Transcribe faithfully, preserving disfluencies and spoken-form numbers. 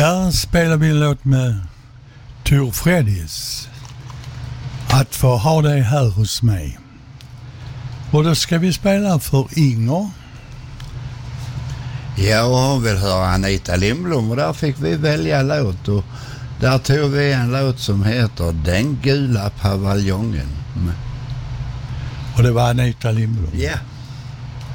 Där spelar vi en låt med Tor Fredis. Att få ha dig här hos mig. Och då ska vi spela för Inger. Jag vill höra Anita Lindblom och där fick vi välja låt. Och där tog vi en låt som heter Den gula paviljongen. Och det var Anita Lindblom. Ja. Yeah.